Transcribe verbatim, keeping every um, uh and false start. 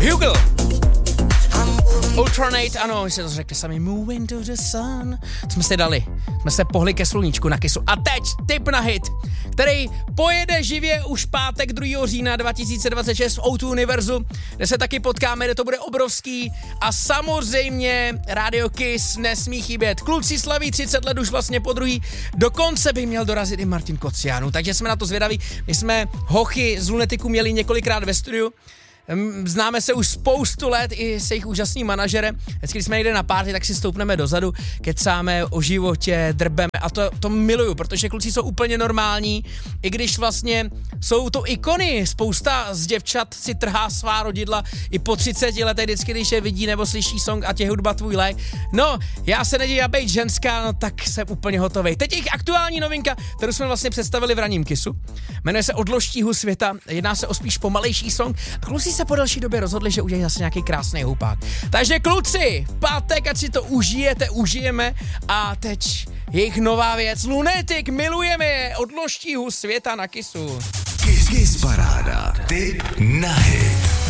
Hugel. Ultranate, ano, my si to řekli sami. Moving to the sun. Co jsme si dali? Jsme se pohli ke sluníčku na Kissu. A teď tip na hit, který pojede živě už pátek druhého října dva tisíce dvacet šest v O dva Univerzu, kde se taky potkáme, kde to bude obrovský. A samozřejmě Radio Kiss nesmí chybět. Kluci slaví třicet let už vlastně po druhý. Dokonce by měl dorazit i Martin Kociánu, takže jsme na to zvědaví. My jsme hochy z Lunetiku měli několikrát ve studiu. Známe se už spoustu let i se jejich úžasným manažerem. Vždycky, když jsme jde na party, tak si stoupneme dozadu, kecáme o životě, drbeme a to, to miluju, protože kluci jsou úplně normální, i když vlastně jsou to ikony. Spousta z děvčat si trhá svá rodidla i po třiceti letech, vždycky, když je vidí nebo slyší song A tě hudba tvůj lék. No, já se nedívám, já bejt ženská, no tak jsem úplně hotovej. Teď jejich aktuální novinka, kterou jsme vlastně představili v ranním Kissu. Jmenuje se Od loštího světa, jedná se o spíš pomalejší song a kluci se po delší době rozhodli, že udělají zase nějaký krásný houpák. Takže kluci, v pátek, ať si to užijete, užijeme a teď jejich nová věc. Lunetik, milujeme je, Od loštího světa na Kissu. Kiss, Kiss paráda, tip na hit.